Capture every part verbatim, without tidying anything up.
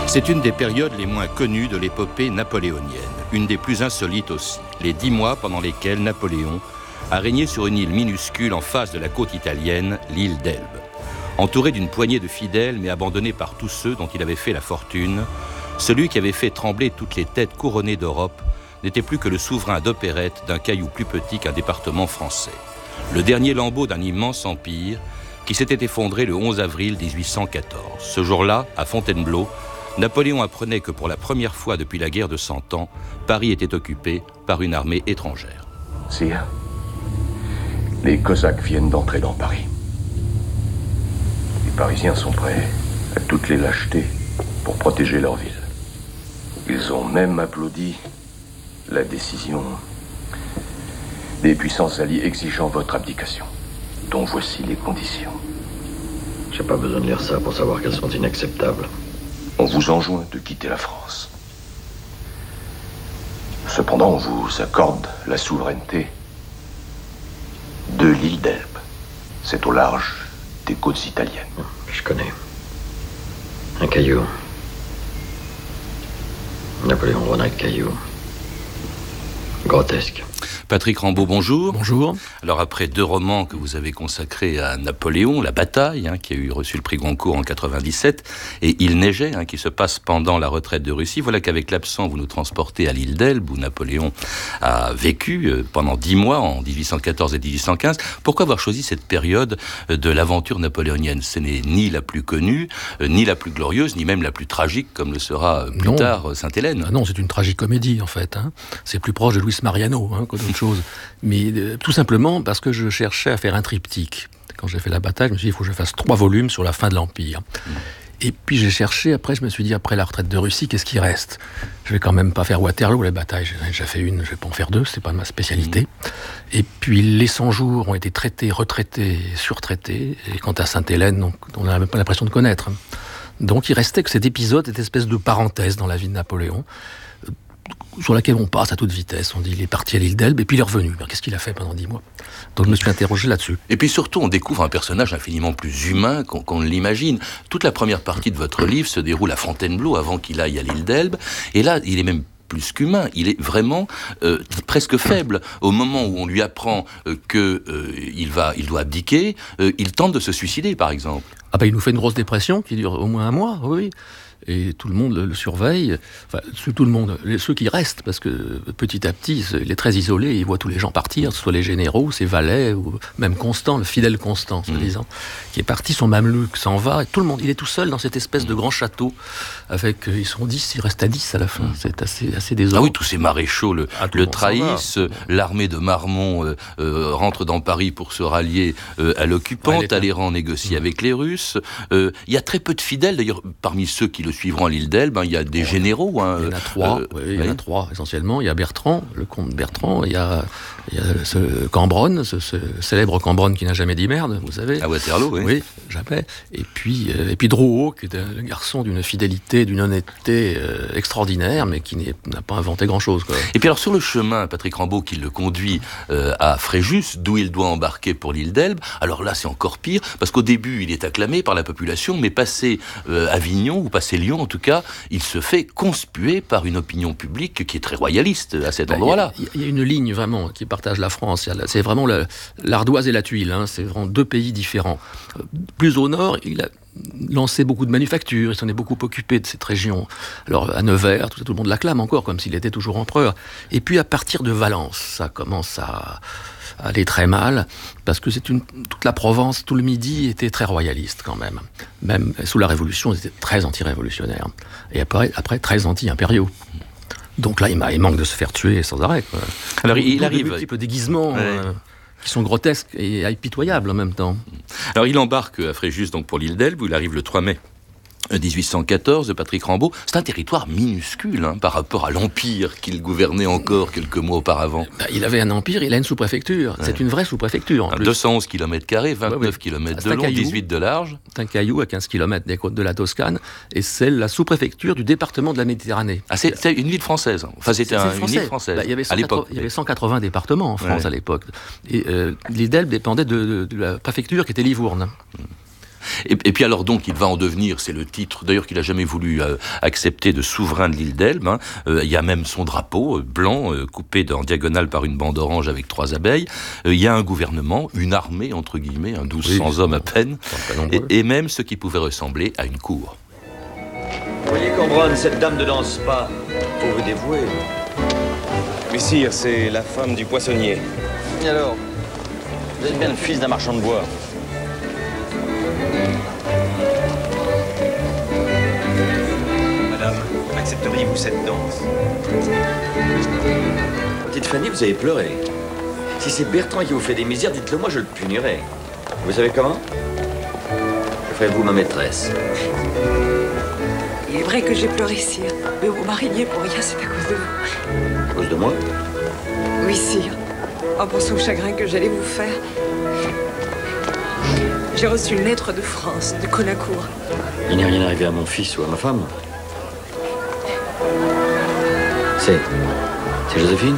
C'est une des périodes les moins connues de l'épopée napoléonienne, une des plus insolites aussi, les dix mois pendant lesquels Napoléon a régné sur une île minuscule en face de la côte italienne, l'île d'Elbe. Entouré d'une poignée de fidèles, mais abandonné par tous ceux dont il avait fait la fortune, celui qui avait fait trembler toutes les têtes couronnées d'Europe n'était plus que le souverain d'opérette d'un caillou plus petit qu'un département français. Le dernier lambeau d'un immense empire qui s'était effondré le onze avril mille huit cent quatorze. Ce jour-là, à Fontainebleau, Napoléon apprenait que pour la première fois depuis la guerre de Cent Ans, Paris était occupé par une armée étrangère. Sire, les Cosaques viennent d'entrer dans Paris. Les Parisiens sont prêts à toutes les lâchetés pour protéger leur ville. Ils ont même applaudi la décision des puissances alliées exigeant votre abdication, dont voici les conditions. J'ai pas besoin de lire ça pour savoir qu'elles sont inacceptables. On vous enjoint de quitter la France. Cependant, on vous accorde la souveraineté de l'île d'Elbe. C'est au large des côtes italiennes. Je connais. Un caillou. Napoléon Ronald Caillou. Grotesque. Patrick Rambaud, bonjour. Bonjour. Alors après deux romans que vous avez consacrés à Napoléon, La Bataille, hein, qui a eu reçu le prix Goncourt en quatre-vingt-dix-sept, et Il neigeait, hein, qui se passe pendant la retraite de Russie, voilà qu'avec l'absent, vous nous transportez à l'île d'Elbe, où Napoléon a vécu euh, pendant dix mois, en mille huit cent quatorze et mille huit cent quinze. Pourquoi avoir choisi cette période de l'aventure napoléonienne ? Ce n'est ni la plus connue, euh, ni la plus glorieuse, ni même la plus tragique, comme le sera plus non. tard Sainte-Hélène. Ah non, c'est une tragicomédie, en fait. Hein. C'est plus proche de Luis Mariano hein, qu'autre chose. Mais euh, tout simplement parce que je cherchais à faire un triptyque. Quand j'ai fait La Bataille, je me suis dit, il faut que je fasse trois volumes sur la fin de l'Empire. Mmh. Et puis j'ai cherché, après je me suis dit, après la retraite de Russie, qu'est-ce qui reste ? Je vais quand même pas faire Waterloo, La Bataille, j'en ai déjà fait une, je vais pas en faire deux, c'est pas ma spécialité. Mmh. Et puis les cent jours ont été traités, retraités, surtraités. Et quant à Sainte-Hélène, donc, on n'a même pas l'impression de connaître. Donc il restait que cet épisode, cette espèce de parenthèse dans la vie de Napoléon, sur laquelle on passe à toute vitesse. On dit il est parti à l'île d'Elbe et puis il est revenu. Alors, qu'est-ce qu'il a fait pendant dix mois ? Donc je me suis interrogé là-dessus. Et puis surtout, on découvre un personnage infiniment plus humain qu'on, qu'on ne l'imagine. Toute la première partie de votre livre se déroule à Fontainebleau avant qu'il aille à l'île d'Elbe. Et là, il est même plus qu'humain, il est vraiment euh, presque faible. Au moment où on lui apprend euh, que euh, il va, il doit abdiquer, euh, il tente de se suicider, par exemple. Ah ben, il nous fait une grosse dépression qui dure au moins un mois, oui. Et tout le monde le surveille, enfin, tout le monde, ceux qui restent, parce que petit à petit, il est très isolé, il voit tous les gens partir, que ce soit les généraux, ses valets, ou même Constant, le fidèle Constant, soi-disant, mmh. qui est parti, son mamelouk s'en va, et tout le monde, il est tout seul dans cette espèce de grand château, avec, ils sont dix, il reste à dix à la fin, mmh. c'est assez, assez désolant. Ah oui, tous ces maréchaux le, ah, le trahissent, l'armée de Marmont euh, euh, rentre dans Paris pour se rallier euh, à l'occupant, ouais, Talleyrand négocie mmh. avec les Russes, euh, il y a très peu de fidèles, d'ailleurs, parmi ceux qui le suivront à l'île d'Elbe, hein, il y a des généraux. Hein, il y en a trois, euh, oui, il y en a oui. trois essentiellement. Il y a Bertrand, le comte Bertrand, il y a, il y a ce Cambronne, ce, ce célèbre Cambronne qui n'a jamais dit merde, vous savez. À Waterloo, oui. Oui, jamais. Et puis, euh, et puis Drouot, qui est un garçon d'une fidélité, d'une honnêteté euh, extraordinaire, mais qui n'est, n'a pas inventé grand-chose. Quoi. Et puis alors sur le chemin, Patrick Rambaud qui le conduit euh, à Fréjus, d'où il doit embarquer pour l'île d'Elbe, alors là c'est encore pire, parce qu'au début il est acclamé par la population, mais passé euh, Avignon, ou passé Lyon en tout cas, il se fait conspuer par une opinion publique qui est très royaliste à cet ben, endroit-là. Il y, y a une ligne vraiment qui partage la France. C'est vraiment la, l'ardoise et la tuile. Hein. C'est vraiment deux pays différents. Plus au nord, il a lancé beaucoup de manufactures. Il s'en est beaucoup occupé de cette région. Alors à Nevers, tout, tout le monde l'acclame encore, comme s'il était toujours empereur. Et puis à partir de Valence, ça commence à aller très mal, parce que c'est une, toute la Provence, tout le Midi était très royaliste quand même. Même sous la Révolution, ils étaient très anti-révolutionnaires. Et après, après très anti-impériaux. Donc là, il, il manque de se faire tuer sans arrêt. Quoi. Alors il, il Donc, arrive... De multiples déguisements... Ouais. Euh, qui sont grotesques et impitoyables en même temps. Alors il embarque à Fréjus donc pour l'île d'Elbe, où il arrive le trois mai mille huit cent quatorze, de Patrick Rambaud. C'est un territoire minuscule hein, par rapport à l'empire qu'il gouvernait encore quelques mois auparavant. Bah, il avait un empire, il a une sous-préfecture. Ouais. C'est une vraie sous-préfecture en plus. deux cent onze kilomètres carrés, vingt-neuf ouais, ouais. kilomètres de long, caillou, dix-huit de large. C'est un caillou à quinze kilomètres des côtes de la Toscane, et c'est la sous-préfecture du département de la Méditerranée. Ah, c'est, c'est une ville française. Enfin, c'était un, une ville française. Bah, il y avait à l'époque. Il y avait cent quatre-vingts départements en France ouais. à l'époque. Et euh, l'île d'Elbe dépendait de, de, de la préfecture qui était Livourne. Hum. Et, et puis alors donc, il va en devenir, c'est le titre, d'ailleurs qu'il n'a jamais voulu euh, accepter, de souverain de l'île d'Elbe. Hein. Euh, il y a même son drapeau euh, blanc, euh, coupé en diagonale par une bande orange avec trois abeilles. Euh, il y a un gouvernement, une armée, entre guillemets, hein, douze cents oui, hommes à peine, et, et même ce qui pouvait ressembler à une cour. Vous voyez, Cambronne, cette dame ne danse pas. Faut vous dévouer. Mais sire, c'est la femme du poissonnier. Et alors, vous êtes bien le fils d'un marchand de bois. Madame, accepteriez-vous cette danse? Petite Fanny, vous avez pleuré. Si c'est Bertrand qui vous fait des misères, dites-le moi, je le punirai. Vous savez comment? Je ferai de vous ma maîtresse. Il est vrai que j'ai pleuré, sire. Mais vous m'arrêtiez pour rien, c'est à cause de vous. À cause de moi? Oui, sire. En pensant au chagrin que j'allais vous faire. J'ai reçu une lettre de France, de Conacourt. Il n'est rien arrivé à mon fils ou à ma femme. C'est... C'est Joséphine?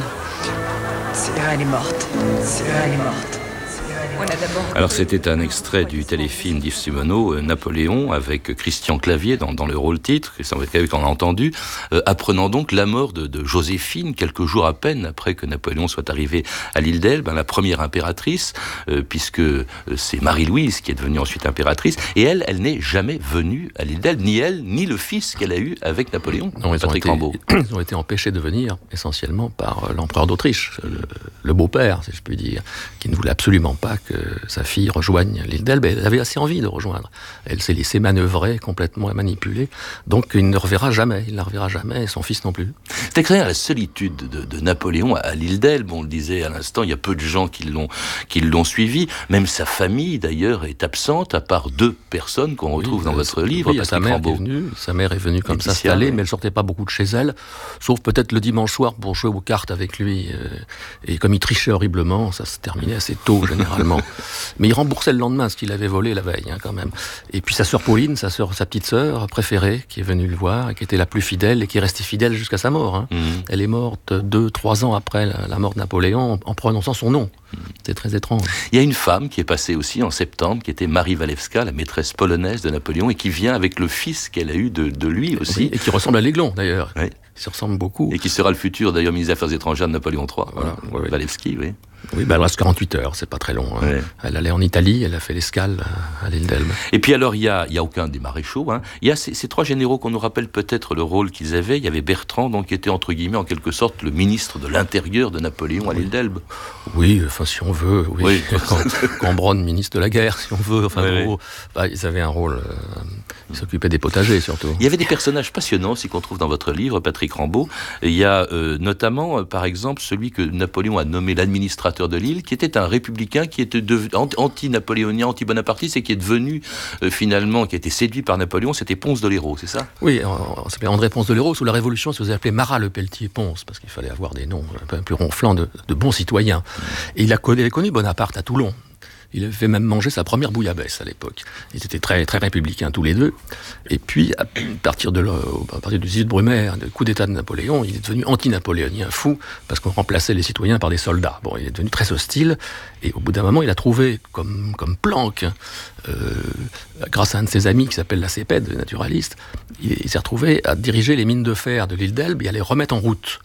C'est elle est morte. C'est elle est morte. On a d'abord... Alors c'était un extrait du téléfilm d'Yves Simoneau, euh, Napoléon, avec Christian Clavier dans, dans le rôle titre, Christian Clavier qu'on a entendu, euh, apprenant donc la mort de, de Joséphine, quelques jours à peine après que Napoléon soit arrivé à l'île d'Elbe, hein, la première impératrice, euh, puisque euh, c'est Marie-Louise qui est devenue ensuite impératrice, et elle, elle n'est jamais venue à l'île d'Elbe, ni elle, ni le fils qu'elle a eu avec Napoléon, non, Patrick Rambaud. Ils ont été empêchés de venir, essentiellement par euh, l'empereur d'Autriche, le, le beau-père, si je puis dire, qui ne voulait absolument pas que sa fille rejoigne l'île d'Elbe. Elle avait assez envie de rejoindre. Elle s'est laissée manœuvrer, complètement manipuler. Donc il ne reverra jamais. Il ne la reverra jamais, et son fils non plus. C'est extraordinaire la solitude de, de Napoléon à l'île d'Elbe. On le disait à l'instant, il y a peu de gens qui l'ont, qui l'ont suivi. Même sa famille, d'ailleurs, est absente, à part deux personnes qu'on retrouve oui, dans votre livre. Oui, sa mère est venue. Sa mère est venue comme s'installer, mais elle sortait pas beaucoup de chez elle, sauf peut-être le dimanche soir pour jouer aux cartes avec lui. Et comme il trichait horriblement, ça se terminait assez tôt, généralement. Mais il remboursait le lendemain ce qu'il avait volé la veille, hein, quand même. Et puis sa sœur Pauline, sa sœur, sa petite sœur préférée, qui est venue le voir et qui était la plus fidèle et qui est restée fidèle jusqu'à sa mort. Hein. Mmh. Elle est morte deux, trois ans après la, la mort de Napoléon, en prononçant son nom. Mmh. C'est très étrange. Il y a une femme qui est passée aussi en septembre, qui était Marie Walewska, la maîtresse polonaise de Napoléon, et qui vient avec le fils qu'elle a eu de, de lui aussi. Oui, et qui ressemble à l'Aiglon, d'ailleurs. Oui. Il se ressemble beaucoup. Et qui sera le futur, d'ailleurs, ministre des Affaires étrangères de Napoléon trois. Voilà, voilà. Oui, Walewski, oui. Oui, ben elle reste quarante-huit heures, c'est pas très long. Hein. Ouais. Elle allait en Italie, elle a fait l'escale à l'île d'Elbe. Et puis alors, il y a, il y a aucun des maréchaux. Hein. Il y a ces, ces trois généraux qu'on nous rappelle peut-être le rôle qu'ils avaient. Il y avait Bertrand, donc, qui était, entre guillemets, en quelque sorte, le ministre de l'Intérieur de Napoléon à l'île d'Elbe. Oui, enfin, si on veut, oui. oui. Cambronne, ministre de la guerre, si on veut. Enfin, ouais, gros, bah, ils avaient un rôle... Euh, ils s'occupaient des potagers, surtout. Il y avait des personnages passionnants aussi qu'on trouve dans votre livre, Patrick Rambaud. Il y a euh, notamment, euh, par exemple, celui que Napoléon a nommé l'administrateur de l'île, qui était un républicain qui était anti-napoléonien, anti-bonapartiste, et qui est devenu, euh, finalement, qui a été séduit par Napoléon, c'était Ponce de l'Hérault, c'est ça? Oui, on, on s'appelait André Ponce de l'Hérault. Sous la Révolution, ça vous appelait Marat le Pelletier Ponce, parce qu'il fallait avoir des noms un peu plus ronflants de, de bons citoyens. Et il a connu, il a connu Bonaparte à Toulon. Il avait fait même manger sa première bouillabaisse à l'époque. Ils étaient très, très républicains tous les deux. Et puis, à partir, de, à partir du dix-huit Brumaire, du coup d'état de Napoléon, il est devenu anti-napoléonien fou, parce qu'on remplaçait les citoyens par des soldats. Bon, il est devenu très hostile, et au bout d'un moment, il a trouvé comme, comme planque, euh, grâce à un de ses amis qui s'appelle Lacépède, le naturaliste, il, il s'est retrouvé à diriger les mines de fer de l'île d'Elbe et à les remettre en route.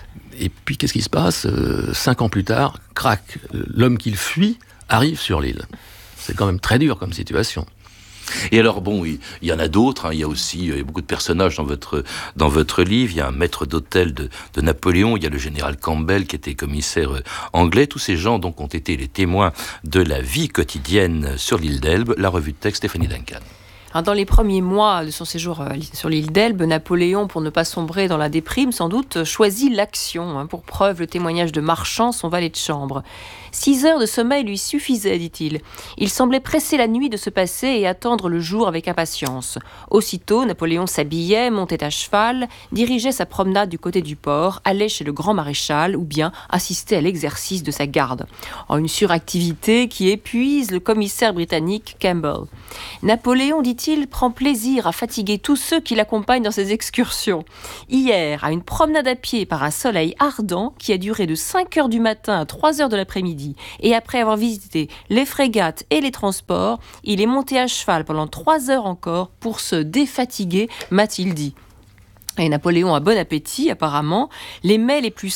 Et puis, qu'est-ce qui se passe? euh, Cinq ans plus tard, crac, l'homme qu'il fuit arrive sur l'île. C'est quand même très dur comme situation. Et alors, bon, il, il y en a d'autres. Hein. Il y a aussi il y a beaucoup de personnages dans votre, dans votre livre. Il y a un maître d'hôtel de, de Napoléon. Il y a le général Campbell qui était commissaire anglais. Tous ces gens donc ont été les témoins de la vie quotidienne sur l'île d'Elbe. La revue de texte, Stéphanie Duncan. Alors, dans les premiers mois de son séjour sur l'île d'Elbe, Napoléon, pour ne pas sombrer dans la déprime, sans doute, choisit l'action. Hein, pour preuve, le témoignage de Marchand, son valet de chambre. Six heures de sommeil lui suffisaient, dit-il. Il semblait presser la nuit de se passer et attendre le jour avec impatience. Aussitôt, Napoléon s'habillait, montait à cheval, dirigeait sa promenade du côté du port, allait chez le grand maréchal ou bien assistait à l'exercice de sa garde. En une suractivité qui épuise le commissaire britannique Campbell. Napoléon, dit-il, prend plaisir à fatiguer tous ceux qui l'accompagnent dans ses excursions. Hier, à une promenade à pied par un soleil ardent qui a duré de cinq heures du matin à trois heures de l'après-midi, l'après-midi. Et après avoir visité les frégates et les transports, il est monté à cheval pendant trois heures encore pour se défatiguer, m'a-t-il dit. Et Napoléon a bon appétit, apparemment. Les mets les plus